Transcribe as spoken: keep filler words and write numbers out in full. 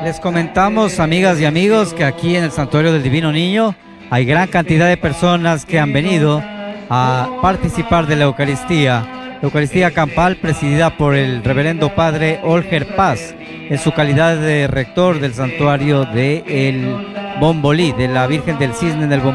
Les comentamos, amigas y amigos, que aquí en el Santuario del Divino Niño hay gran cantidad de personas que han venido a participar de la Eucaristía. Eucaristía campal presidida por el reverendo padre Olger Paz, en su calidad de rector del santuario de El Bombolí, de la Virgen del Cisne en el Bombolí.